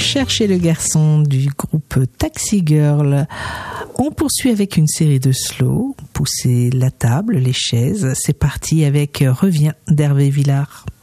Cherchez le garçon du groupe Taxi Girl. On poursuit avec une série de slow. Poussez la table, les chaises. C'est parti avec Reviens d'Hervé Villard.